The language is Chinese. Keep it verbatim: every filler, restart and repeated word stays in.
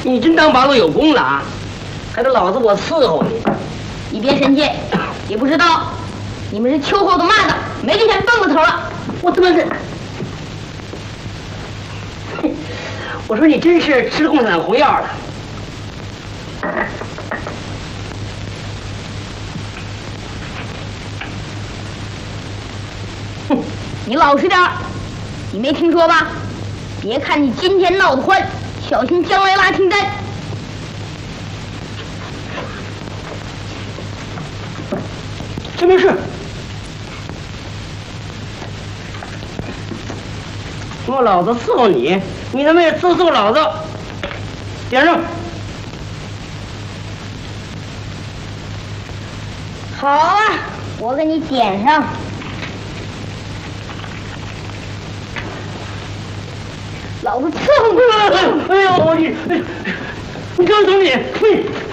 你真当八路有功了啊？还得老子我伺候你？ 你别神气，也不知道你们是秋后的蚂蚱，没这天蹦个头了。 我他妈的！我说你真是吃共产红药了。 哼，你老实点儿，你没听说吧？别看你今天闹得欢，小心将来拉清单。 这没事。我老子伺候你，你他妈也伺候老子。点上。 好啊，我给你点上。老子伺候过来了。哎呦，你，你告诉你，呸！